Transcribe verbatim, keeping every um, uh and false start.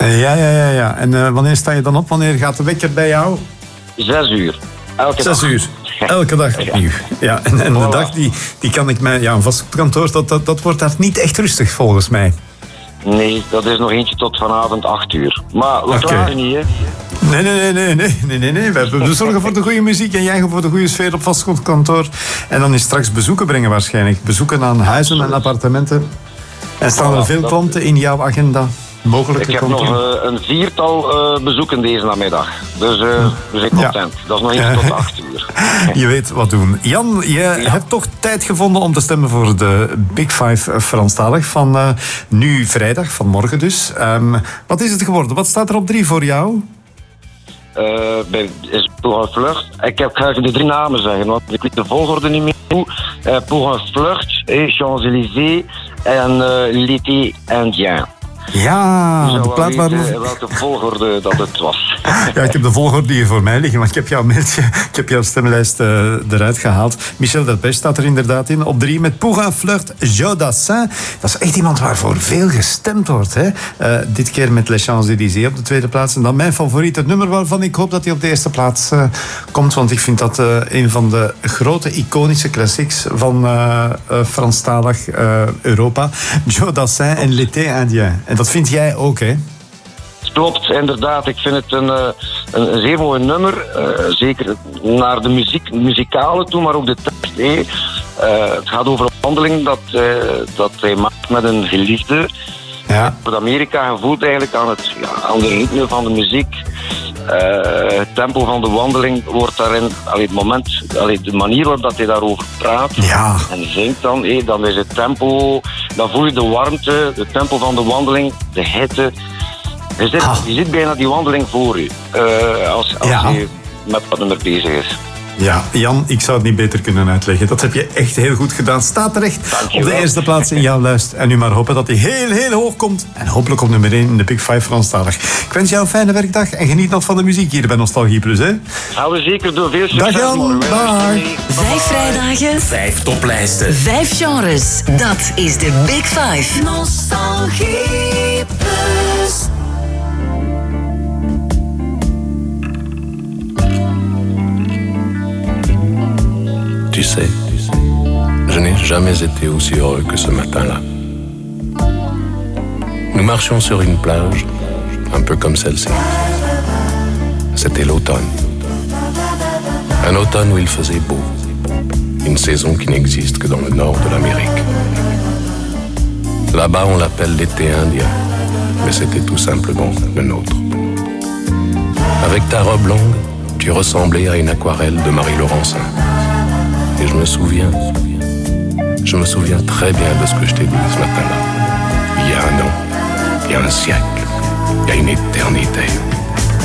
Ja, ja, ja. ja. En uh, wanneer sta je dan op? Wanneer gaat de wekker bij jou? Zes uur. Elke Zes dag. uur. Elke dag opnieuw. Ja, en en de Voilà. dag die, die kan ik mij... Ja, een vast kantoor, dat, dat, dat wordt daar niet echt rustig volgens mij. Nee, dat is nog eentje tot vanavond acht uur. Maar we Oké. klagen niet, hè. Nee, nee, nee, nee, nee, nee, nee, nee. We, we zorgen voor de goede muziek en jij voor de goede sfeer op vastgoedkantoor. En dan is straks bezoeken brengen waarschijnlijk. Bezoeken aan huizen en appartementen. En staan er Voilà, veel dat- klanten in jouw agenda? Mogelijke Ik heb klanten? nog uh, een viertal uh, bezoeken deze namiddag. Dus, uh, dus ik ben Ja. content. Dat is nog eentje tot acht uur. Je weet wat doen. Jan, je hebt toch tijd gevonden om te stemmen voor de Big Five Franstalig van uh, nu vrijdag, van morgen dus. Um, wat is het geworden? Wat staat er op drie voor jou? Uh, bij is Pour un Flirt. Ik heb graag de drie namen zeggen, want ik weet de volgorde niet meer hoe. Uh, Pour un Flirt, eh, Champs-Élysées en uh, L'été Indien. Ja, Je zou de wel plaat waar... weten welke volgorde dat het was. Ja, ik heb de volgorde hier voor mij liggen, maar ik heb jouw, mailtje, ik heb jouw stemlijst uh, eruit gehaald. Michel Delpech staat er inderdaad in. Op drie met Pour un Flirt, Joe Dassin. Dat is echt iemand waarvoor veel gestemd wordt. Hè? Uh, dit keer met Les Champs-Élysées op de tweede plaats. En dan mijn favoriet, het nummer waarvan ik hoop dat hij op de eerste plaats uh, komt. Want ik vind dat uh, een van de grote iconische classics van uh, uh, Franstalig uh, Europa. Joe Dassin en L'été Indien. En dat vind jij ook, hè? Klopt, inderdaad. Ik vind het een, uh, een, een zeer mooi nummer. Uh, zeker naar de muziek, muzikale toe, maar ook de tekst. Hey. Uh, het gaat over een wandeling dat, uh, dat hij maakt met een geliefde. Ja. Wordt Amerika gevoeld eigenlijk aan het, ja, aan de ritme van de muziek. Uh, het tempo van de wandeling wordt daarin, allee, het moment, allee, de manier waarop dat hij daarover praat Ja. en zingt dan, hey, dan is het tempo, dan voel je de warmte, het tempo van de wandeling, de hitte. Je zit, Ah. je zit bijna die wandeling voor je, uh, als, als Ja. je met dat nummer bezig is. Ja, Jan, ik zou het niet beter kunnen uitleggen. Dat heb je echt heel goed gedaan. Staat terecht Dankjewel. op de eerste plaats in jouw lijst. En nu maar hopen dat hij heel, heel hoog komt. En hopelijk op nummer één in de Big Five Franstalig. Ik wens jou een fijne werkdag en geniet nog van de muziek hier bij Nostalgie Plus. Hè? Gaan we zeker door. Veel succes Dag Jan, morgen. dag. Vijf vrijdagen, Vijf toplijsten. vijf genres. Dat is de Big Five. Nostalgie Plus. Tu sais, je n'ai jamais été aussi heureux que ce matin-là. Nous marchions sur une plage, un peu comme celle-ci. C'était l'automne. Un automne où il faisait beau. Une saison qui n'existe que dans le nord de l'Amérique. Là-bas, on l'appelle l'été indien, mais c'était tout simplement le nôtre. Avec ta robe longue, tu ressemblais à une aquarelle de Marie Laurencin. Et je me souviens, je me souviens très bien de ce que je t'ai dit ce matin-là. Il y a un an, il y a un siècle, il y a une éternité.